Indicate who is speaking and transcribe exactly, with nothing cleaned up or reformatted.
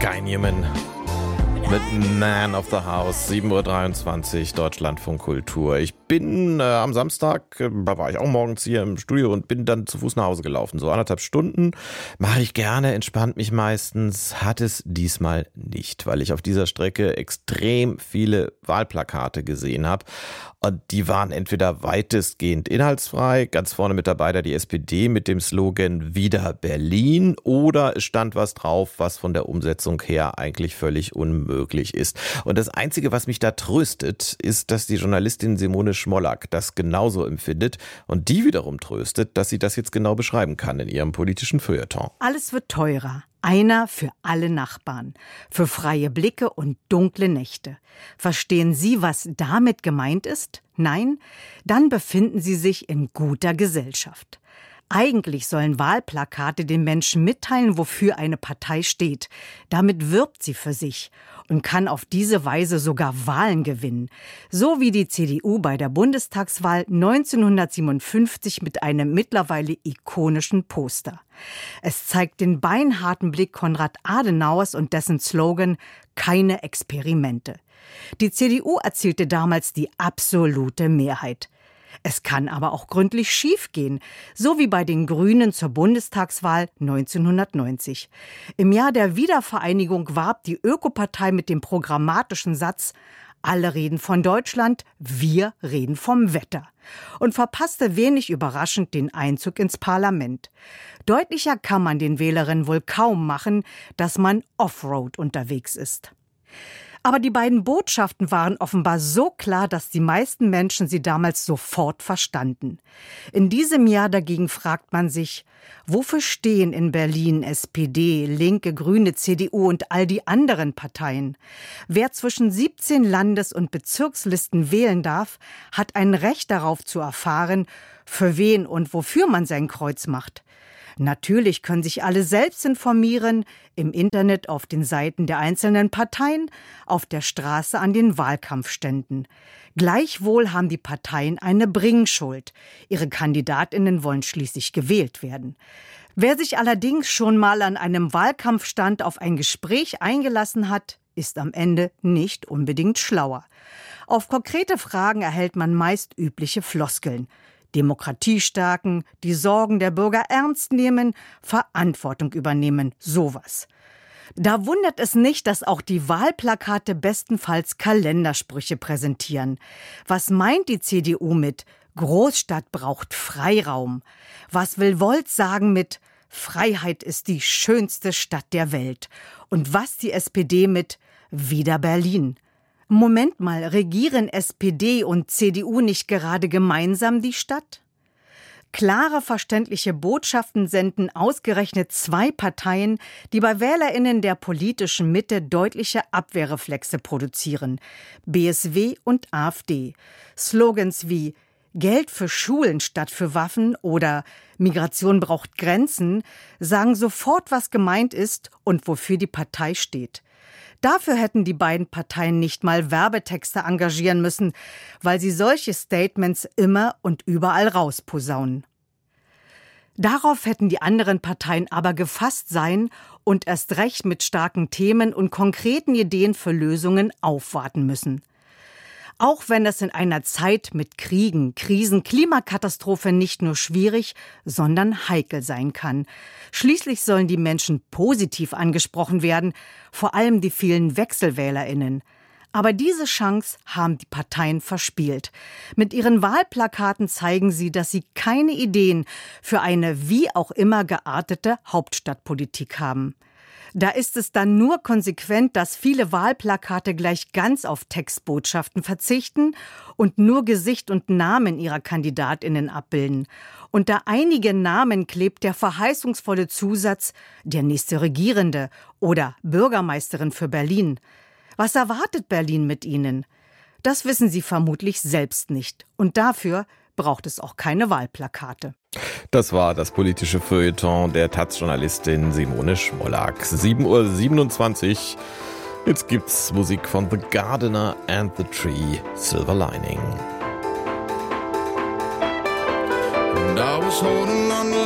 Speaker 1: Sky Newman mit Man of the House, sieben Uhr dreiundzwanzig, Deutschlandfunk Kultur. Ich bin äh, am Samstag, äh, da war ich auch morgens hier im Studio und bin dann zu Fuß nach Hause gelaufen. So anderthalb Stunden mache ich gerne, entspannt mich meistens. Hat es diesmal nicht, weil ich auf dieser Strecke extrem viele Wahlplakate gesehen habe. Und die waren entweder weitestgehend inhaltsfrei, ganz vorne mit dabei da die S P D mit dem Slogan Wieder Berlin, oder es stand was drauf, was von der Umsetzung her eigentlich völlig unmöglich ist. Und das Einzige, was mich da tröstet, ist, dass die Journalistin Simone Schmollack das genauso empfindet und die wiederum tröstet, dass sie das jetzt genau beschreiben kann in ihrem politischen Feuilleton.
Speaker 2: Alles wird teurer. Einer für alle Nachbarn, für freie Blicke und dunkle Nächte. Verstehen Sie, was damit gemeint ist? Nein? Dann befinden Sie sich in guter Gesellschaft. Eigentlich sollen Wahlplakate den Menschen mitteilen, wofür eine Partei steht. Damit wirbt sie für sich und kann auf diese Weise sogar Wahlen gewinnen. So wie die C D U bei der Bundestagswahl neunzehnhundertsiebenundfünfzig mit einem mittlerweile ikonischen Poster. Es zeigt den beinharten Blick Konrad Adenauers und dessen Slogan „Keine Experimente". Die C D U erzielte damals die absolute Mehrheit. Es kann aber auch gründlich schiefgehen, so wie bei den Grünen zur Bundestagswahl neunzehnhundertneunzig. Im Jahr der Wiedervereinigung warb die Ökopartei mit dem programmatischen Satz „Alle reden von Deutschland, wir reden vom Wetter" und verpasste wenig überraschend den Einzug ins Parlament. Deutlicher kann man den Wählerinnen wohl kaum machen, dass man Offroad unterwegs ist. Aber die beiden Botschaften waren offenbar so klar, dass die meisten Menschen sie damals sofort verstanden. In diesem Jahr dagegen fragt man sich, wofür stehen in Berlin S P D, Linke, Grüne, C D U und all die anderen Parteien? Wer zwischen siebzehn Landes- und Bezirkslisten wählen darf, hat ein Recht darauf zu erfahren, für wen und wofür man sein Kreuz macht. Natürlich können sich alle selbst informieren, im Internet auf den Seiten der einzelnen Parteien, auf der Straße an den Wahlkampfständen. Gleichwohl haben die Parteien eine Bringschuld. Ihre KandidatInnen wollen schließlich gewählt werden. Wer sich allerdings schon mal an einem Wahlkampfstand auf ein Gespräch eingelassen hat, ist am Ende nicht unbedingt schlauer. Auf konkrete Fragen erhält man meist übliche Floskeln. Demokratie stärken, die Sorgen der Bürger ernst nehmen, Verantwortung übernehmen, sowas. Da wundert es nicht, dass auch die Wahlplakate bestenfalls Kalendersprüche präsentieren. Was meint die C D U mit Großstadt braucht Freiraum? Was will Volt sagen mit Freiheit ist die schönste Stadt der Welt? Und was die S P D mit Wieder Berlin? Moment mal, regieren S P D und C D U nicht gerade gemeinsam die Stadt? Klare, verständliche Botschaften senden ausgerechnet zwei Parteien, die bei WählerInnen der politischen Mitte deutliche Abwehrreflexe produzieren. B S W und AfD. Slogans wie Geld für Schulen statt für Waffen oder Migration braucht Grenzen sagen sofort, was gemeint ist und wofür die Partei steht. Dafür hätten die beiden Parteien nicht mal Werbetexte engagieren müssen, weil sie solche Statements immer und überall rausposaunen. Darauf hätten die anderen Parteien aber gefasst sein und erst recht mit starken Themen und konkreten Ideen für Lösungen aufwarten müssen. Auch wenn es in einer Zeit mit Kriegen, Krisen, Klimakatastrophe nicht nur schwierig, sondern heikel sein kann. Schließlich sollen die Menschen positiv angesprochen werden, vor allem die vielen WechselwählerInnen. Aber diese Chance haben die Parteien verspielt. Mit ihren Wahlplakaten zeigen sie, dass sie keine Ideen für eine wie auch immer geartete Hauptstadtpolitik haben. Da ist es dann nur konsequent, dass viele Wahlplakate gleich ganz auf Textbotschaften verzichten und nur Gesicht und Namen ihrer KandidatInnen abbilden. Unter einige Namen klebt der verheißungsvolle Zusatz „der nächste Regierende" oder „Bürgermeisterin für Berlin". Was erwartet Berlin mit ihnen? Das wissen sie vermutlich selbst nicht. Und dafür braucht es auch keine Wahlplakate.
Speaker 1: Das war das politische Feuilleton der Taz-Journalistin Simone Schmollack. sieben Uhr siebenundzwanzig. Jetzt gibt's Musik von The Gardener and the Tree, Silver Lining. And I was holding on